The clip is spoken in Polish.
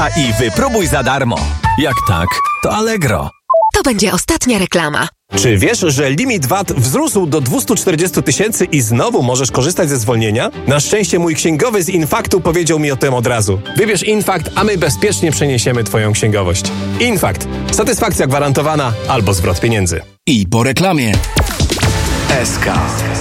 A i wypróbuj za darmo. Jak tak, to Allegro. To będzie ostatnia reklama. Czy wiesz, że limit VAT wzrósł do 240 000 i znowu możesz korzystać ze zwolnienia? Na szczęście mój księgowy z Infaktu powiedział mi o tym od razu. Wybierz Infakt, a my bezpiecznie przeniesiemy Twoją księgowość. Infakt. Satysfakcja gwarantowana albo zwrot pieniędzy. I po reklamie. SK.